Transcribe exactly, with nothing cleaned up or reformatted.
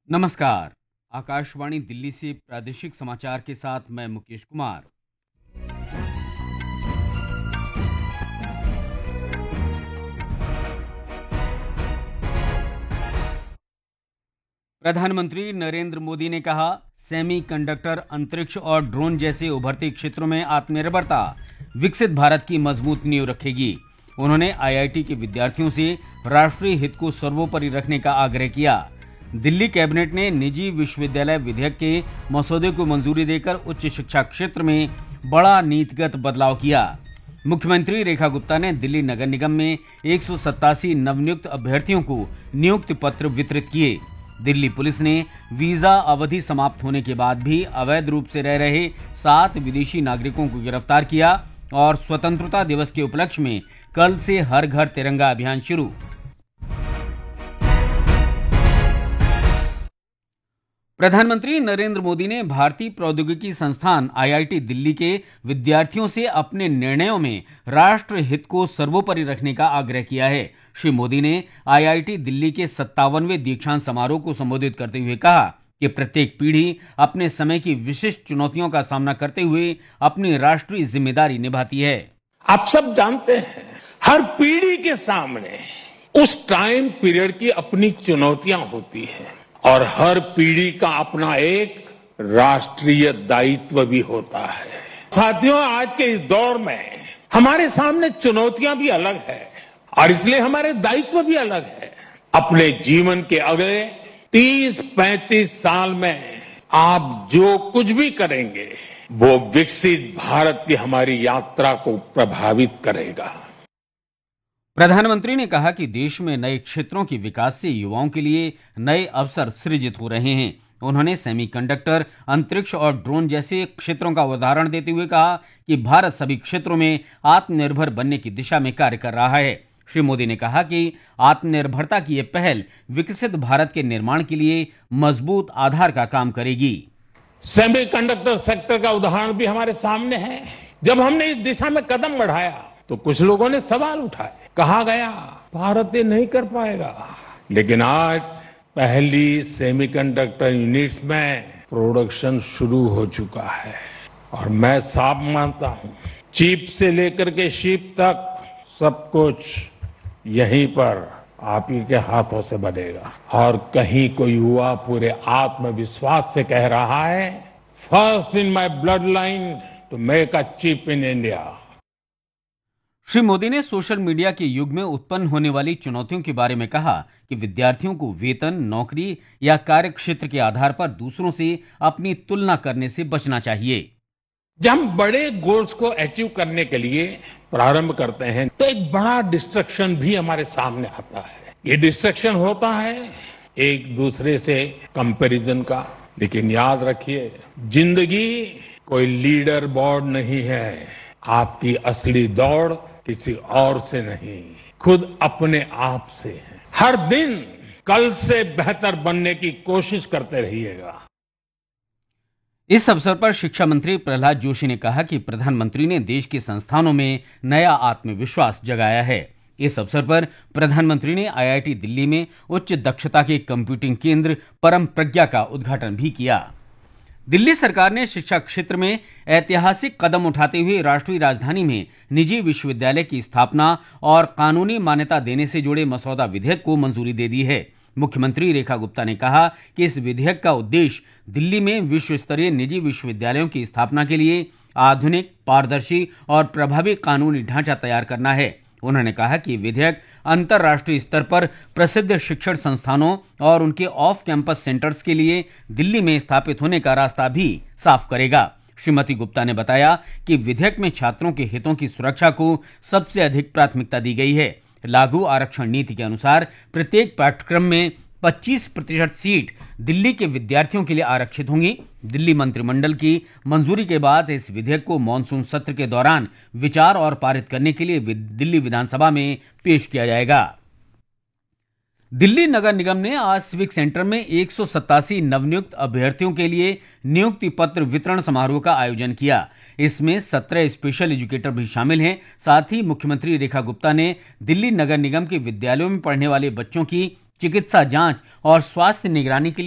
नमस्कार। आकाशवाणी दिल्ली से प्रादेशिक समाचार के साथ मैं मुकेश कुमार। प्रधानमंत्री नरेंद्र मोदी ने कहा, सेमीकंडक्टर, अंतरिक्ष और ड्रोन जैसे उभरते क्षेत्रों में आत्मनिर्भरता विकसित भारत की मजबूत नींव रखेगी। उन्होंने आईआईटी के विद्यार्थियों से राष्ट्रीय हित को सर्वोपरि रखने का आग्रह किया। दिल्ली कैबिनेट ने निजी विश्वविद्यालय विधेयक के मसौदे को मंजूरी देकर उच्च शिक्षा क्षेत्र में बड़ा नीतिगत बदलाव किया। मुख्यमंत्री रेखा गुप्ता ने दिल्ली नगर निगम में एक सौ सत्तासी नवनियुक्त अभ्यर्थियों को नियुक्ति पत्र वितरित किए। दिल्ली पुलिस ने वीजा अवधि समाप्त होने के बाद भी अवैध रूप से रह रहे सात विदेशी नागरिकों को गिरफ्तार किया और स्वतंत्रता दिवस के उपलक्ष्य में कल से हर घर तिरंगा अभियान शुरू। प्रधानमंत्री नरेंद्र मोदी ने भारतीय प्रौद्योगिकी संस्थान आईआईटी दिल्ली के विद्यार्थियों से अपने निर्णयों में राष्ट्र हित को सर्वोपरि रखने का आग्रह किया है। श्री मोदी ने आईआईटी दिल्ली के सत्तावनवें दीक्षांत समारोह को संबोधित करते हुए कहा कि प्रत्येक पीढ़ी अपने समय की विशिष्ट चुनौतियों का सामना करते हुए अपनी राष्ट्रीय जिम्मेदारी निभाती है। आप सब जानते हैं, हर पीढ़ी के सामने उस टाइम पीरियड की अपनी चुनौतियां होती हैं और हर पीढ़ी का अपना एक राष्ट्रीय दायित्व भी होता है। साथियों, आज के इस दौर में हमारे सामने चुनौतियां भी अलग है और इसलिए हमारे दायित्व भी अलग है। अपने जीवन के अगले तीस पैंतीस साल में आप जो कुछ भी करेंगे वो विकसित भारत की हमारी यात्रा को प्रभावित करेगा। प्रधानमंत्री ने कहा कि देश में नए क्षेत्रों के विकास से युवाओं के लिए नए अवसर सृजित हो रहे हैं। उन्होंने सेमीकंडक्टर, अंतरिक्ष और ड्रोन जैसे क्षेत्रों का उदाहरण देते हुए कहा कि भारत सभी क्षेत्रों में आत्मनिर्भर बनने की दिशा में कार्य कर रहा है। श्री मोदी ने कहा कि आत्मनिर्भरता की ये पहल विकसित भारत के निर्माण के लिए मजबूत आधार का काम करेगी। सेमीकंडक्टर सेक्टर का उदाहरण भी हमारे सामने है। जब हमने इस दिशा में कदम बढ़ाया तो कुछ लोगों ने सवाल उठाए, कहा गया भारत ये नहीं कर पाएगा, लेकिन आज पहली सेमीकंडक्टर यूनिट्स में प्रोडक्शन शुरू हो चुका है और मैं साफ मानता हूं, चिप से लेकर के शिप तक सब कुछ यहीं पर आप ही के हाथों से बनेगा। और कहीं कोई युवा पूरे आत्मविश्वास से कह रहा है, first in my blood line to make a chip in India. Shri Modi ने सोशल मीडिया के युग में उत्पन्न होने वाली चुनौतियों के बारे में कहा कि विद्यार्थियों को वेतन, नौकरी या कार्य क्षेत्र के आधार पर दूसरों से अपनी तुलना करने से बचना चाहिए। जब हम बड़े गोल्स को अचीव करने के लिए प्रारंभ करते हैं तो एक बड़ा डिस्ट्रक्शन भी हमारे सामने आता है। ये डिस्ट्रक्शन होता है एक दूसरे से कंपैरिजन का, लेकिन याद रखिए, जिंदगी कोई लीडर बोर्ड नहीं है। आपकी असली दौड़ किसी और से नहीं, खुद अपने आप से है। हर दिन कल से बेहतर बनने की कोशिश करते रहिएगा। इस अवसर पर शिक्षा मंत्री प्रहलाद जोशी ने कहा कि प्रधानमंत्री ने देश के संस्थानों में नया आत्मविश्वास जगाया है। इस अवसर पर प्रधानमंत्री ने आईआईटी दिल्ली में उच्च दक्षता के कंप्यूटिंग केंद्र परम प्रज्ञा का उद्घाटन भी किया। दिल्ली सरकार ने शिक्षा क्षेत्र में ऐतिहासिक कदम उठाते हुए राष्ट्रीय राजधानी में निजी विश्वविद्यालय की स्थापना और कानूनी मान्यता देने से जुड़े मसौदा विधेयक को मंजूरी दे दी है। मुख्यमंत्री रेखा गुप्ता ने कहा कि इस विधेयक का उद्देश्य दिल्ली में विश्व स्तरीय निजी विश्वविद्यालयों की स्थापना के लिए आधुनिक, पारदर्शी और प्रभावी कानूनी ढांचा तैयार करना है। उन्होंने कहा कि विधेयक अंतर्राष्ट्रीय स्तर पर प्रसिद्ध शिक्षण संस्थानों और उनके ऑफ कैंपस सेंटर्स के लिए दिल्ली में स्थापित होने का रास्ता भी साफ करेगा। श्रीमती गुप्ता ने बताया कि विधेयक में छात्रों के हितों की सुरक्षा को सबसे अधिक प्राथमिकता दी गई है। लागू आरक्षण नीति के अनुसार प्रत्येक पाठ्यक्रम में पच्चीस प्रतिशत सीट दिल्ली के विद्यार्थियों के लिए आरक्षित होंगी। दिल्ली मंत्रिमंडल की मंजूरी के बाद इस विधेयक को मॉनसून सत्र के दौरान विचार और पारित करने के लिए दिल्ली विधानसभा में पेश किया जाएगा। दिल्ली नगर निगम ने आज सिविक सेंटर में एक सौ सत्तासी नवनियुक्त अभ्यर्थियों के लिए नियुक्ति पत्र वितरण समारोह का आयोजन किया। इसमें सत्रह स्पेशल एजुकेटर भी शामिल हैं। साथ ही मुख्यमंत्री रेखा गुप्ता ने दिल्ली नगर निगम के विद्यालयों में पढ़ने वाले बच्चों की चिकित्सा जांच और स्वास्थ्य निगरानी के लिए